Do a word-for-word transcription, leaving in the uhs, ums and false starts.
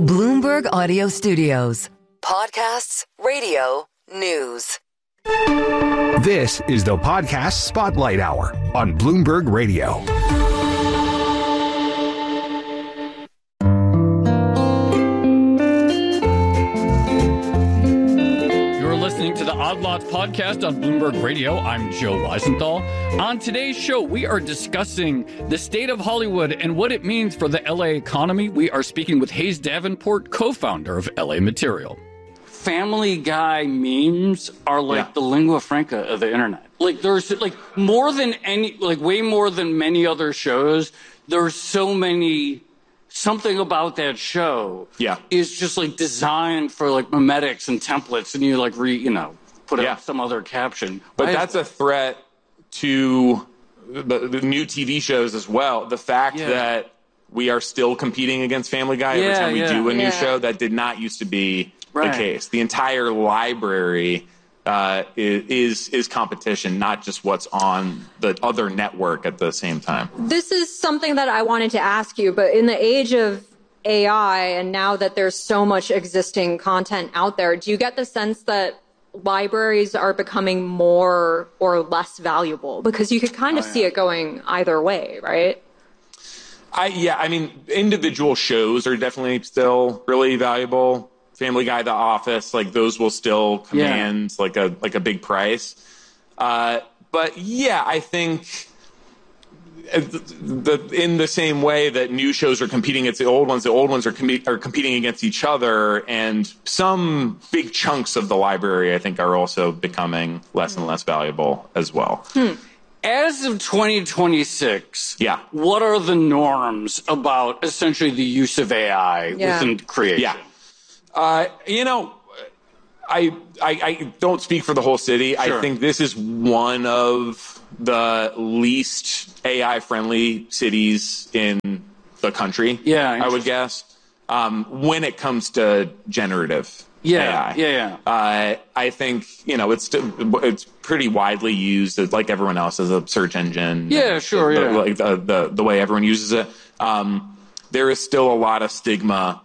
Bloomberg Audio Studios. Podcasts, radio, news. This is the Podcast Spotlight Hour on Bloomberg Radio. Listening to the Odd Lots podcast on Bloomberg Radio. I'm Joe Weisenthal. On today's show, we are discussing the state of Hollywood and what it means for the L A economy. We are speaking with Hayes Davenport, co-founder of L A Material. Family Guy memes are like yeah. the lingua franca of the internet. Like there's like more than any, like way more than many other shows. There's so many. Something about that show yeah. is just like designed for like memetics and templates, and you like re, you know, put yeah. up some other caption. But Why that's is- a threat to the, the new T V shows as well. The fact yeah. that we are still competing against Family Guy yeah, every time we yeah. do a new yeah. show, that did not used to be right. the case. The entire library uh, is is competition, not just what's on the other network at the same time. This is something that I wanted to ask you, but in the age of A I and now that there's so much existing content out there, do you get the sense that libraries are becoming more or less valuable? Because you could kind of oh, yeah. see it going either way, right? I yeah, I mean, individual shows are definitely still really valuable. Family Guy, The Office, like those will still command yeah. like a like a big price. Uh, but yeah, I think the, in the same way that new shows are competing against the old ones, the old ones are, com- are competing against each other, and some big chunks of the library, I think, are also becoming less and less valuable as well. Hmm. As of twenty twenty-six, yeah. what are the norms about essentially the use of A I yeah. within creation? Yeah. Uh, you know, I, I I don't speak for the whole city. Sure. I think this is one of the least A I-friendly cities in the country. Yeah, I would guess. Um, when it comes to generative yeah, A I, yeah, yeah. Uh, I think you know it's it's pretty widely used, as, like everyone else, as a search engine. Yeah, sure, the, yeah. Like the, the the way everyone uses it. Um, there is still a lot of stigma